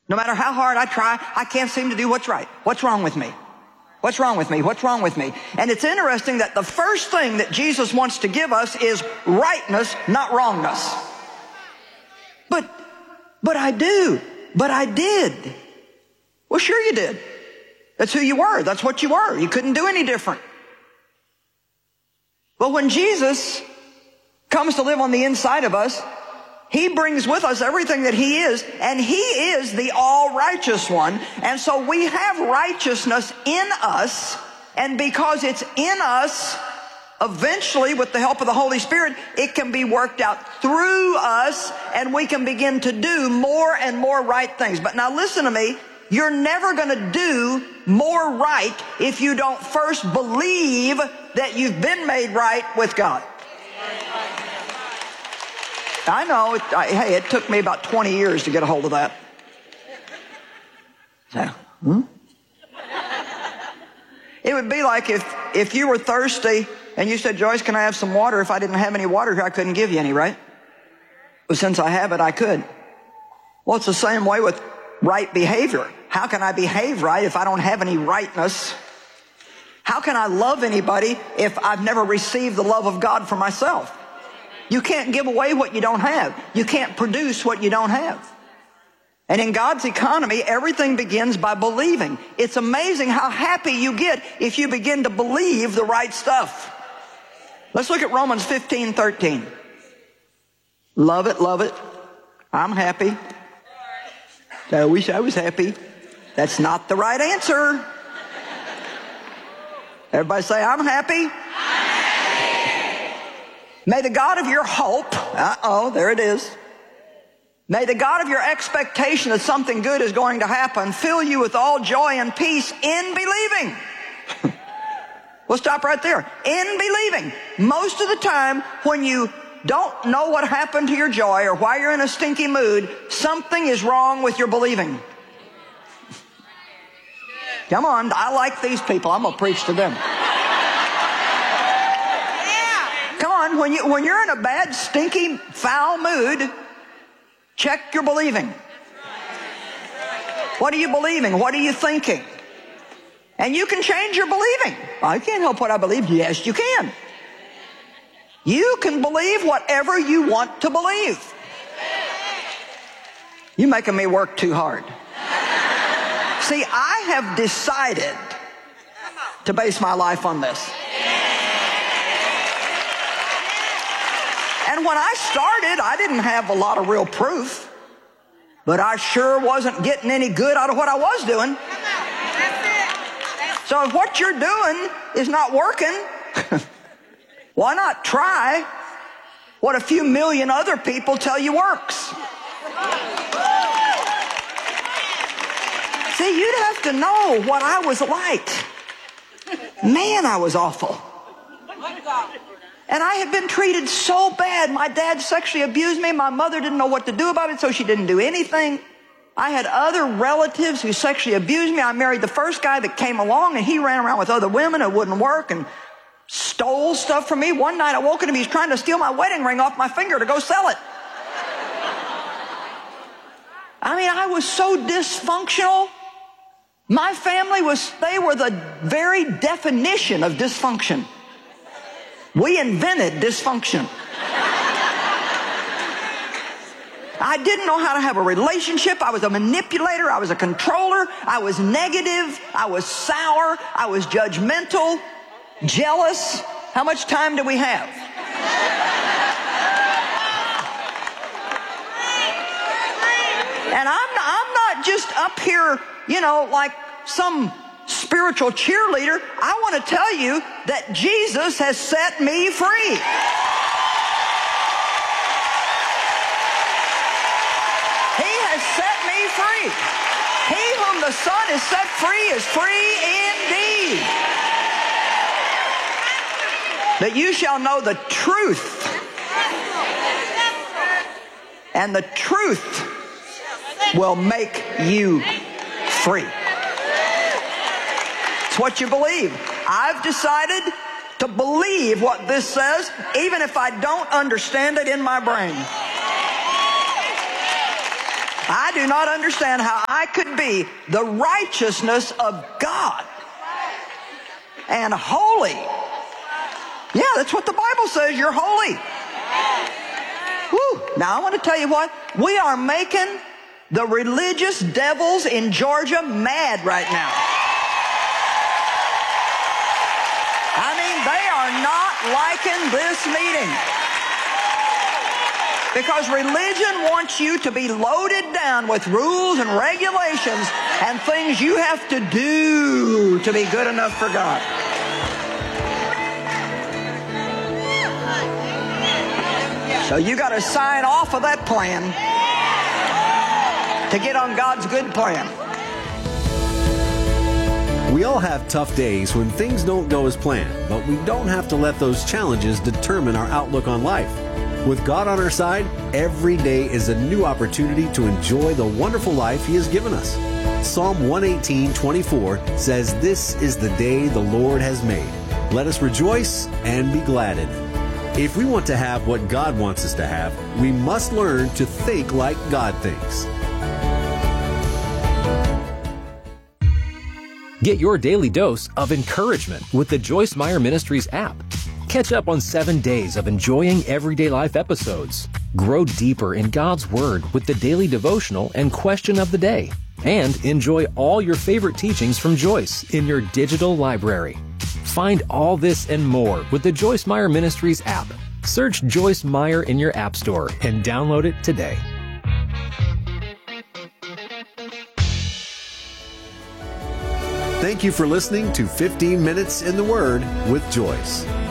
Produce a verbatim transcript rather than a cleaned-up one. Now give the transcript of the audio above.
No matter how hard I try, I can't seem to do what's right. What's wrong with me? What's wrong with me? What's wrong with me? And it's interesting that the first thing that Jesus wants to give us is rightness, not wrongness. But, but I do. But I did. Well, sure you did. That's who you were. That's what you were. You couldn't do any different. But when Jesus comes to live on the inside of us, He brings with us everything that He is, and He is the all-righteous one. And so we have righteousness in us, and because it's in us, eventually, with the help of the Holy Spirit, it can be worked out through us, and we can begin to do more and more right things. But now listen to me. You're never going to do more right if you don't first believe that you've been made right with God. I know, it, I, hey, it took me about twenty years to get a hold of that. So, hmm? It would be like if, if you were thirsty and you said, Joyce, can I have some water? If I didn't have any water here, I couldn't give you any, right? But since I have it, I could. Well, it's the same way with right behavior. How can I behave right if I don't have any rightness? How can I love anybody if I've never received the love of God for myself? You can't give away what you don't have. You can't produce what you don't have. And in God's economy, everything begins by believing. It's amazing how happy you get if you begin to believe the right stuff. Let's look at Romans fifteen thirteen. Love it, love it. I'm happy. I wish I was happy. That's not the right answer. Everybody say, I'm happy. I'm happy. May the God of your hope, uh-oh, there it is. May the God of your expectation that something good is going to happen fill you with all joy and peace in believing. We'll stop right there. In believing. Most of the time, when you don't know what happened to your joy or why you're in a stinky mood, something is wrong with your believing. Come on, I like these people. I'm going to preach to them. Come on, when, you, when you're in a bad, stinky, foul mood, check your believing. What are you believing? What are you thinking? And you can change your believing. I can't help what I believe. Yes, you can. You can believe whatever you want to believe. You're making me work too hard. See, I have decided to base my life on this. And when I started, I didn't have a lot of real proof, but I sure wasn't getting any good out of what I was doing. So if what you're doing is not working, why not try what a few million other people tell you works? See, you'd have to know what I was like. Man, I was awful. And I had been treated so bad. My dad sexually abused me. My mother didn't know what to do about it, so she didn't do anything. I had other relatives who sexually abused me. I married the first guy that came along, and he ran around with other women who wouldn't work and stole stuff from me. One night I woke up and he was trying to steal my wedding ring off my finger to go sell it. I mean, I was so dysfunctional. My family was, they were the very definition of dysfunction. We invented dysfunction. I didn't know how to have a relationship. I was a manipulator. I was a controller. I was negative. I was sour. I was judgmental, jealous. How much time do we have? And I'm, I'm not just up here, you know, like some spiritual cheerleader. I want to tell you that Jesus has set me free. He has set me free. He whom the Son is set free is free indeed. That you shall know the truth, and the truth will make you free. It's what you believe. I've decided to believe what this says, even if I don't understand it in my brain. I do not understand how I I could be the righteousness of God and holy. Yeah, that's what the Bible says. You're holy. Whew. Now I want to tell you what, we are making the religious devils in Georgia mad right now. I mean, they are not liking this meeting. Because religion wants you to be loaded down with rules and regulations and things you have to do to be good enough for God. So you got to sign off of that plan to get on God's good plan. We all have tough days when things don't go as planned, but we don't have to let those challenges determine our outlook on life. With God on our side, every day is a new opportunity to enjoy the wonderful life He has given us. Psalm one eighteen, twenty-four says, "This is the day the Lord has made. Let us rejoice and be glad in it." If we want to have what God wants us to have, we must learn to think like God thinks. Get your daily dose of encouragement with the Joyce Meyer Ministries app. Catch up on seven days of enjoying everyday life episodes. Grow deeper in God's Word with the daily devotional and question of the day. And enjoy all your favorite teachings from Joyce in your digital library. Find all this and more with the Joyce Meyer Ministries app. Search Joyce Meyer in your app store and download it today. Thank you for listening to fifteen minutes in the Word with Joyce.